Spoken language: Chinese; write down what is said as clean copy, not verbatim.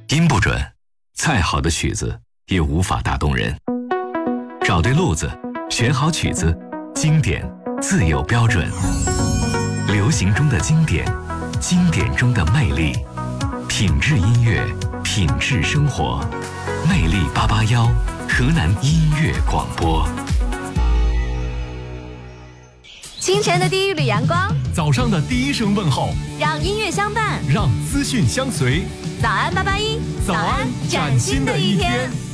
音不准，再好的曲子也无法打动人。找对路子，选好曲子，经典自有标准。流行中的经典，经典中的魅力，品质音乐，品质生活。魅力881，河南音乐广播。 清晨的第一缕阳光， 早上的第一声问候， 让音乐相伴， 让资讯相随。 早安881， 早安崭新的一天。